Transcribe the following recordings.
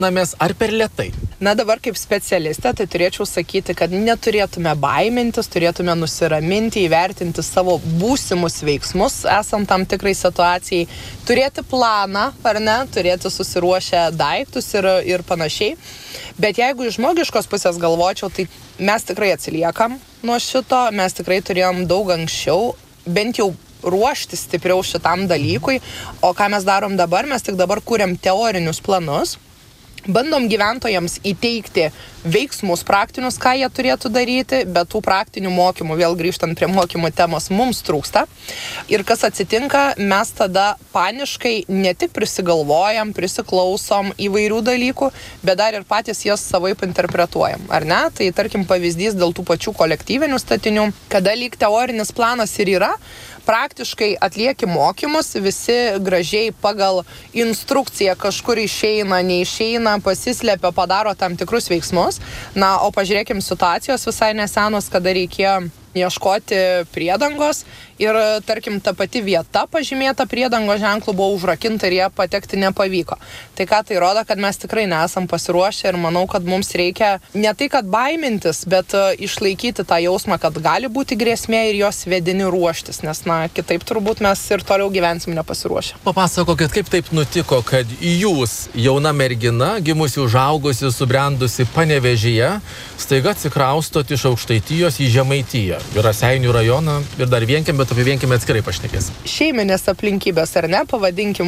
Namės ar per lėtai? Na dabar kaip specialistė, tai turėčiau sakyti, kad neturėtume baimintis, turėtume nusiraminti, įvertinti savo būsimus veiksmus, esant tam tikrai situacijai, turėti planą, ar ne, turėti susiruošę daiktus ir panašiai. Bet jeigu iš žmogiškos pusės galvočiau, tai mes tikrai atsiliekam nuo šito, mes tikrai turėjom daug anksčiau, bent jau ruoštis stipriau šitam dalykui, o ką mes darom dabar, mes tik dabar kuriam teorinius planus. Bandom gyventojams įteikti veiksmus praktinius, ką jie turėtų daryti, bet tų praktinių mokymų, vėl grįžtant prie mokymų temos, mums trūksta. Ir kas atsitinka, mes tada paniškai ne tik prisigalvojam, prisiklausom įvairių dalykų, bet dar ir patys jas savaip interpretuojam, ar ne? Tai tarkim pavyzdys dėl tų pačių kolektyvinių statinių, kada lyg teorinis planas ir yra, praktiškai atlieki mokymus, visi gražiai pagal instrukciją kažkur išeina, neišeina, pasislepia, padaro tam tikrus veiksmus. Na, o pažiūrėkim situacijos visai nesenos, kada reikėjo ieškoti priedangos ir, tarkim, ta pati vieta pažymėta priedangos ženklų buvo užrakinta ir jie patekti nepavyko. Tai ką tai rodo, kad mes tikrai nesam pasiruošę ir manau, kad mums reikia ne tai, kad baimintis, bet išlaikyti tą jausmą, kad gali būti grėsmė ir jos vedini ruoštis, nes, na, kitaip turbūt mes ir toliau gyvensim nepasiruošę. Papasakokit, kaip taip nutiko, kad jūs, jauna mergina, gimusi, užaugusi, subrendusi Panevėžyje, staiga atsikraustot iš Aukštaitijos į Žemaitiją. Ir Raseinių rajoną, ir dar Vienkiemį, bet apie Vienkiemį atskirai pašnekėsim. Šeiminės aplinkybės, ar ne, pavadinkim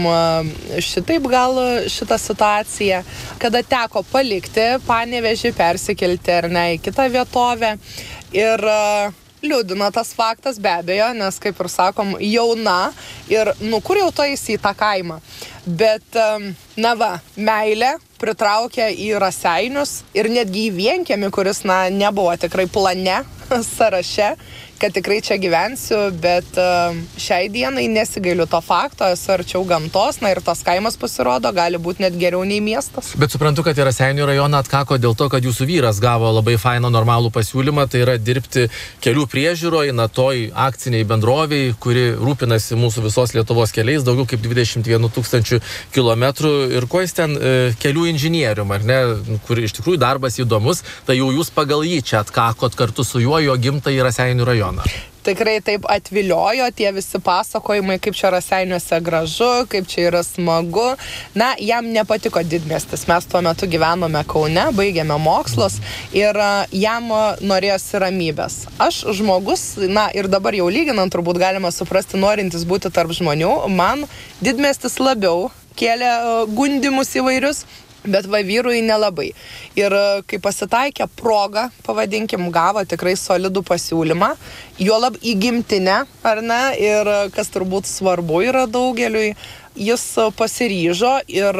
šitaip gal šitą situaciją, kada teko palikti Panevėžį, persikelti, ar ne, į kitą vietovę. Ir liūdina tas faktas, be abejo, nes, kaip ir sakom, jauna ir, kur jau to eisi į tą kaimą. Bet, na va, meilė pritraukia į Raseinius ir netgi į Vienkiemį, kuris, na, nebuvo tikrai plane, sąraše, kad tikrai čia gyvensiu, bet šiai dienai nesigailiu to fakto, esu arčiau gamtos, na ir tas kaimas pasirodo, gali būti net geriau nei miestas. Bet suprantu, kad į Raseinių rajoną atkako dėl to, kad jūsų vyras gavo labai fainą normalų pasiūlymą, tai yra dirbti kelių priežiūroje, na toj akciniai bendroviai, kuri rūpinasi mūsų visos Lietuvos keliais, daugiau kaip 21 000 kilometrų ir kuo jis ten kelių inžinierium, ar ne, kur iš tikrųjų darbas įdomus, tai jau jūs pagal jį čia atkakot kartu su juo jo gimtąjį Raseinių rajoną. Tikrai taip atviliojo tie visi pasakojimai, kaip čia Raseiniuose gražu, kaip čia yra smagu. Na, jam nepatiko didmiestis. Mes tuo metu gyvenome Kaune, baigėme mokslus ir jam norėjosi ramybės. Aš žmogus, na ir dabar jau lyginant, turbūt galima suprasti, norintis būti tarp žmonių, man didmiestis labiau kėlė gundimus įvairius. Bet va vyrui nelabai. Ir kai pasitaikė proga, pavadinkim, gavo tikrai solidų pasiūlymą, juolab į gimtinę, ar ne, ir kas turbūt svarbu yra daugeliui, jis pasiryžo ir,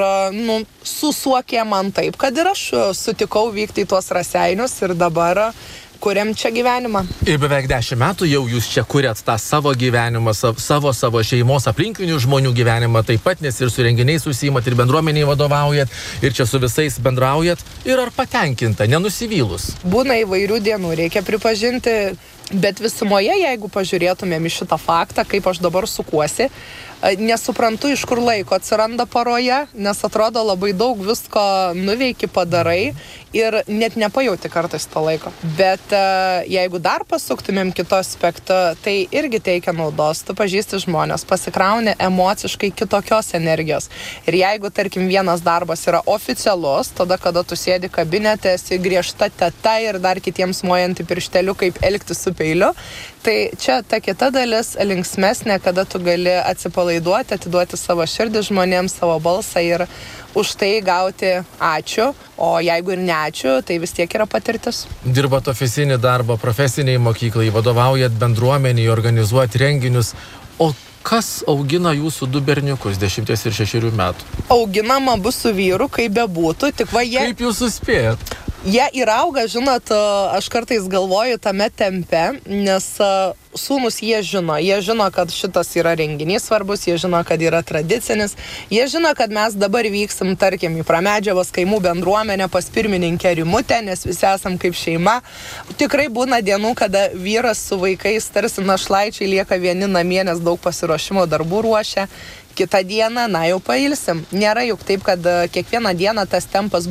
susuokė man taip, kad ir aš sutikau vykti į tuos Raseinius ir dabar kuriam čia gyvenimą. Ir beveik 10 metų jau jūs čia kuriat tą savo gyvenimą, savo šeimos aplinkinių žmonių gyvenimą taip pat, nes ir su renginiais užsiimat, ir bendruomeniai vadovaujat, ir čia su visais bendraujat. Ir ar patenkinta, nenusivylus? Būna įvairių dienų, reikia pripažinti, bet visumoje, jeigu pažiūrėtumėm į šitą faktą, kaip aš dabar sukuosi, nesuprantu, iš kur laiko atsiranda paroje, nes atrodo labai daug visko nuveiki, padarai ir net nepajauti kartais to laiko. Bet jeigu dar pasuktumėm kito aspekto, tai irgi teikia naudos. Tu pažįsti žmonės, pasikrauni emociškai kitokios energijos. Ir jeigu, tarkim, vienas darbas yra oficialus, tada, kada tu sėdi kabinete, esi griežta teta ir dar kitiems mojanti piršteliu, kaip elgtis su peiliu, tai čia ta kita dalis linksmesnė, kada tu gali atsipalaiduoti, atiduoti savo širdį žmonėms, savo balsą ir už tai gauti ačiū, o jeigu ir ne ačiū, tai vis tiek yra patirtis. Dirbat ofisinį darbą, profesiniai mokyklai, vadovaujat bendruomeniai, organizuojat renginius, o kas augina jūsų 2 berniukus 10 ir 6 metų? Auginama bus su vyru, kaip bebūtų, tik va jie... Kaip jūs suspėjat? Jie įrauga, žinot, aš kartais galvoju tame tempe, nes sūnus jie žino, kad šitas yra renginys svarbus, jie žino, kad yra tradicinis, jie žino, kad mes dabar vyksim, tarkim, į Pramedžiavos kaimų bendruomenę pas pirmininkę Rimutę, nes visi esam kaip šeima. Tikrai būna dienų, kada vyras su vaikais, tarsi našlaičiai, lieka vieni namie, nes daug pasiruošimo darbų ruošia. Kitą dieną, na jau pailsim. Nėra juk taip, kad kiekvieną dieną tas tempas